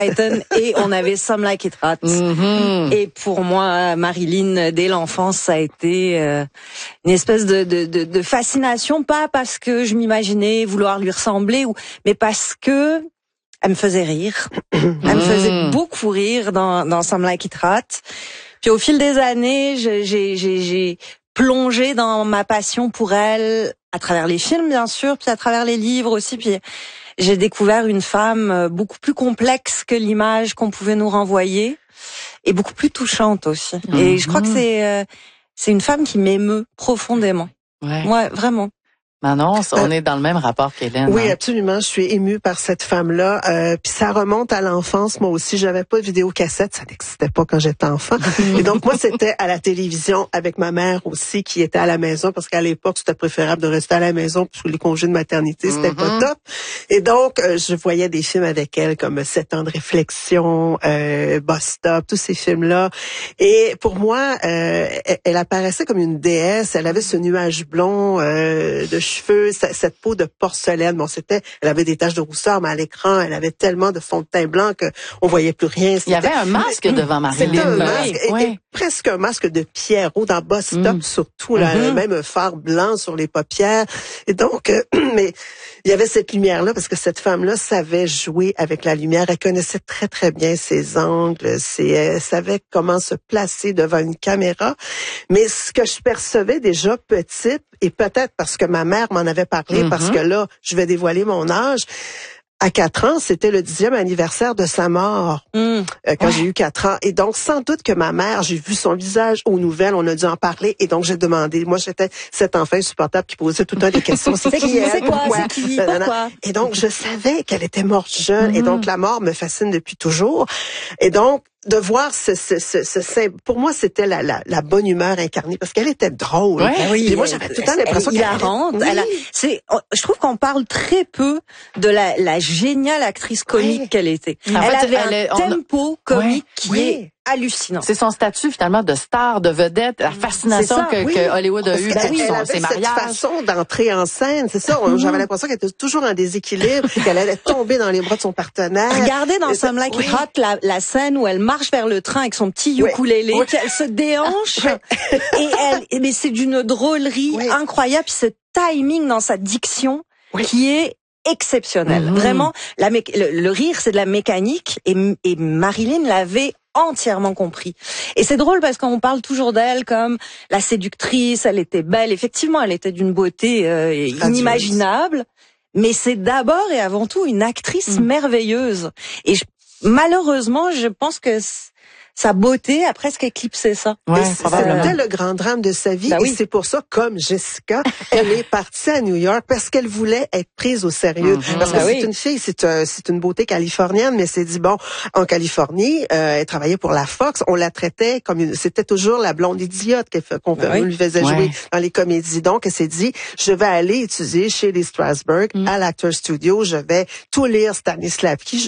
Titan et on avait Some Like It Hot. Et pour moi, Marilyn, dès l'enfance, ça a été une espèce de fascination, pas parce que je m'imaginais vouloir lui ressembler, mais parce que elle me faisait rire. Elle me faisait beaucoup rire dans Some Like It Hot. Puis au fil des années, j'ai plongé dans ma passion pour elle à travers les films, bien sûr, puis à travers les livres aussi. Puis j'ai découvert une femme beaucoup plus complexe que l'image qu'on pouvait nous renvoyer et beaucoup plus touchante aussi. Et je crois que c'est une femme qui m'émeut profondément. Ouais, vraiment. Manon, on est dans le même rapport qu'Hélène. Oui, absolument. Je suis émue par cette femme-là. Puis ça remonte à l'enfance. Moi aussi, j'avais pas de vidéocassette. Ça n'existait pas quand j'étais enfant. Et donc, moi, c'était à la télévision avec ma mère aussi qui était à la maison parce qu'à l'époque, c'était préférable de rester à la maison parce que les congés de maternité, c'était pas top. Et donc, je voyais des films avec elle comme 7 ans de réflexion, Bus Stop, tous ces films-là. Et pour moi, elle apparaissait comme une déesse. Elle avait ce nuage blond de cheveux, cette peau de porcelaine. Bon, elle avait des taches de rousseur, mais à l'écran, elle avait tellement de fond de teint blanc qu'on voyait plus rien. Il y avait un masque devant Marilyn. C'était un masque, et presque un masque de Pierrot dans Bus Stop surtout, là, même un fard blanc sur les paupières. Et donc, mais il y avait cette lumière-là parce que cette femme-là savait jouer avec la lumière. Elle connaissait très, très bien ses angles. Elle savait comment se placer devant une caméra. Mais ce que je percevais déjà petite, et peut-être parce que ma mère m'en avait parlé, parce que là, je vais dévoiler mon âge. À 4 ans, c'était le 10e anniversaire de sa mort, quand j'ai eu 4 ans. Et donc, sans doute que ma mère, j'ai vu son visage aux nouvelles, on a dû en parler. Et donc, j'ai demandé, moi, j'étais cet enfant insupportable qui posait tout le temps des questions. C'est qui elle? C'est quoi? C'est qui? Pourquoi? Et donc, je savais qu'elle était morte jeune. Et donc, la mort me fascine depuis toujours. Et donc, de voir pour moi, c'était la bonne humeur incarnée parce qu'elle était drôle. Puis moi, j'avais tout le temps l'impression qu'elle hilarante. Je trouve qu'on parle très peu de la géniale actrice comique qu'elle était. Elle avait un tempo comique qui est hallucinant. C'est son statut finalement de star, de vedette, la fascination que Hollywood a eue depuis ses mariages. Cette façon d'entrer en scène, c'est ça. J'avais l'impression qu'elle était toujours en déséquilibre, qu'elle allait tomber dans les bras de son partenaire. Regardez dans Some Like It Hot la scène où elle marche vers le train avec son petit ukulélé, elle se déhanche mais c'est d'une drôlerie incroyable. Puis ce timing dans sa diction qui est exceptionnel. Vraiment, le rire, c'est de la mécanique et Marilyn l'avait entièrement compris. Et c'est drôle parce qu'on parle toujours d'elle comme la séductrice, elle était belle. Effectivement, elle était d'une beauté inimaginable, mais c'est d'abord et avant tout une actrice merveilleuse. Et malheureusement, je pense que sa beauté a presque éclairé ça. C'était le grand drame de sa vie. Et c'est pour ça, comme Jessica, elle est partie à New York parce qu'elle voulait être prise au sérieux. Parce que c'est une fille, c'est une beauté californienne, mais c'est dit, bon, en Californie, elle travaillait pour la Fox, on la traitait comme c'était toujours la blonde idiote qu'on lui faisait jouer dans les comédies. Donc, elle s'est dit, je vais aller étudier chez les Strasberg à l'Actors Studio, je vais tout lire Stanislavski.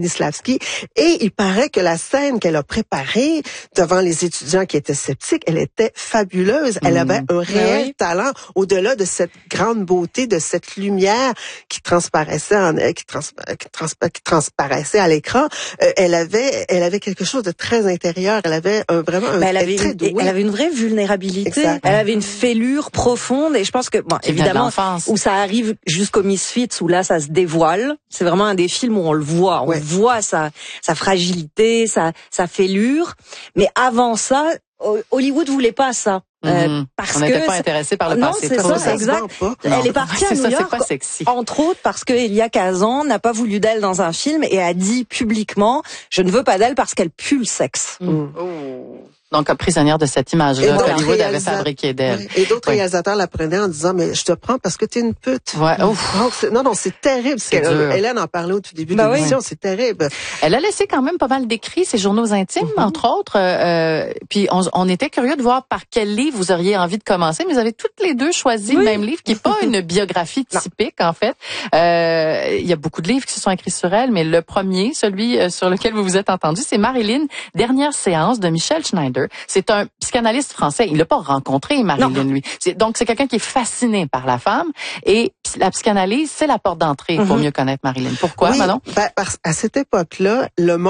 Et il paraît que la scène qu'elle a préparée devant les étudiants qui étaient sceptiques, elle était fabuleuse. Elle avait un réel talent au-delà de cette grande beauté, de cette lumière qui transparaissait transparaissait à l'écran. Elle avait quelque chose de très intérieur. Elle avait vraiment elle avait une vraie vulnérabilité. Elle avait une fêlure profonde et je pense que évidemment où ça arrive jusqu'au Misfits où là ça se dévoile. C'est vraiment un des films où on le voit. On voit sa fragilité, sa fêlure. Mais avant ça, Hollywood voulait pas ça. Parce on n'était pas intéressé par le passé. Non, c'est ça, exact. Elle est partie à New York, pas sexy. Entre autres parce que Elia Kazan n'a pas voulu d'elle dans un film et a dit publiquement, je ne veux pas d'elle parce qu'elle pue le sexe. Donc, prisonnière de cette image-là qu'Hollywood avait fabriquée d'elle. Et d'autres réalisateurs la prenaient en disant, mais je te prends parce que t'es une pute. Non, c'est terrible. Hélène en parlait au tout début de l'émission, c'est terrible. Elle a laissé quand même pas mal d'écrits, ses journaux intimes, entre autres. Puis on était curieux de voir par quel livre vous auriez envie de commencer, mais vous avez toutes les deux choisi le même livre, qui est pas une biographie typique, en fait. Il y a beaucoup de livres qui se sont écrits sur elle, mais le premier, celui sur lequel vous vous êtes entendu, c'est Marilyn, dernière séance de Michel Schneider. C'est un psychanalyste français. Il l'a pas rencontré, Marilyn, lui. Donc, c'est quelqu'un qui est fasciné par la femme. Et la psychanalyse, c'est la porte d'entrée pour mieux connaître Marilyn. Pourquoi, Manon? À cette époque-là, le monde